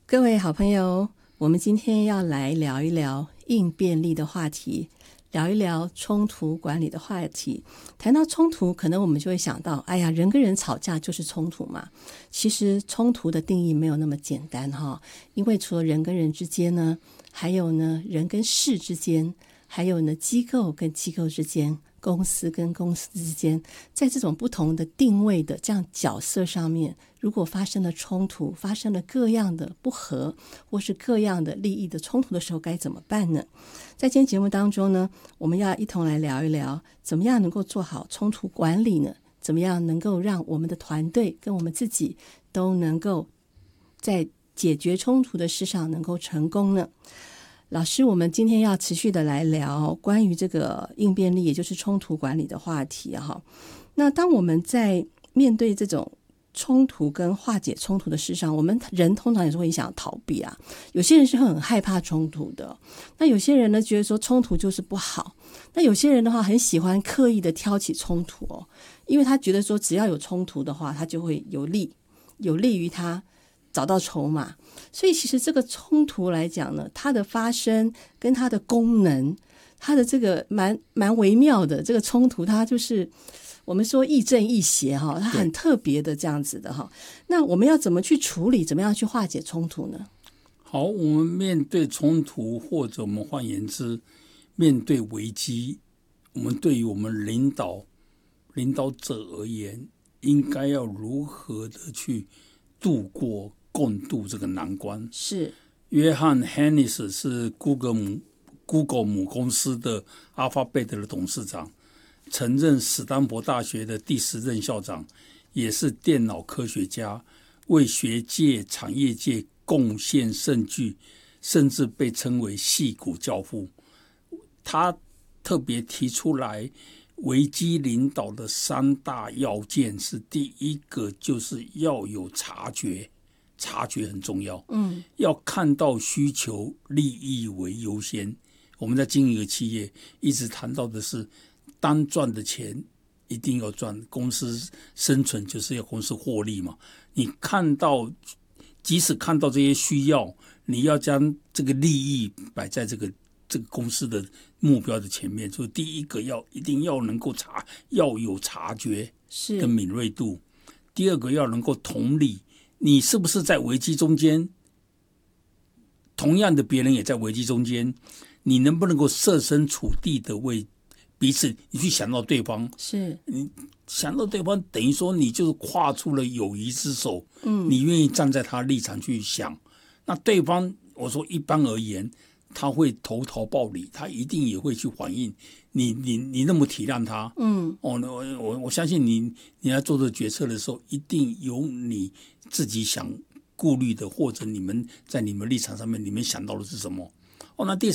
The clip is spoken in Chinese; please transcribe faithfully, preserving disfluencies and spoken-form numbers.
各位好朋友，我们今天要来聊一聊应变力的话题，聊一聊冲突管理的话题。谈到冲突，可能我们就会想到，哎呀，人跟人吵架就是冲突嘛。其实冲突的定义没有那么简单哈，因为除了人跟人之间呢，还有呢人跟事之间，还有呢机构跟机构之间，公司跟公司之间，在这种不同的定位的这样角色上面，如果发生了冲突，发生了各样的不和，或是各样的利益的冲突的时候，该怎么办呢？在今天节目当中呢，我们要一同来聊一聊，怎么样能够做好冲突管理呢？怎么样能够让我们的团队跟我们自己都能够在解决冲突的事上能够成功呢？老师，我们今天要持续的来聊关于这个应变力，也就是冲突管理的话题哈。那当我们在面对这种冲突跟化解冲突的事上，我们人通常也是会想逃避啊。有些人是很害怕冲突的，那有些人呢觉得说冲突就是不好，那有些人的话很喜欢刻意的挑起冲突哦，因为他觉得说只要有冲突的话，他就会有利，有利于他找到筹码。所以其实这个冲突来讲呢，它的发生跟它的功能，它的这个蛮蛮微妙的。这个冲突它就是我们说亦正亦邪哈，它很特别的这样子的哈。那我们要怎么去处理，怎么样去化解冲突呢？ 好，我们面对冲突，或者我们换言之，面对危机，我们对于我们领导领导者而言，应该要如何的去度过共度这个难关。 是约翰 Hennis 是 Google 母 Google 母公司的 Alphabet 的董事长，曾任史丹佛大学的第十任校长，也是电脑科学家，为学界产业界贡献甚巨，甚至被称为矽谷教父。他特别提出来危机领导的三大要件，是第一个就是要有察觉，察觉很重要，嗯，要看到需求，利益为优先。我们在经营一个企业，一直谈到的是，单赚的钱一定要赚，公司生存就是要公司获利嘛。你看到，即使看到这些需要，你要将这个利益摆在这个这个公司的目标的前面。所以第一个要一定要能够察，要有察觉跟敏锐度。第二个要能够同理。你是不是在危机中间？同样的，别人也在危机中间，你能不能够设身处地的为彼此，你去想到对方？ 是你想到对方，等于说你就是跨出了友谊之手，嗯，你愿意站在他立场去想。那对方，我说一般而言，他会投桃报李，他一定也会去反应。你你你那么体谅他，嗯，哦，我我我相信你，你在做这个决策的时候，一定有你自己想顾虑的，或者你们在你们立场上面，你们想到的是什么？哦，那第